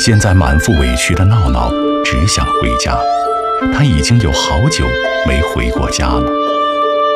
现在满腹委屈的闹闹只想回家，他已经有好久没回过家了。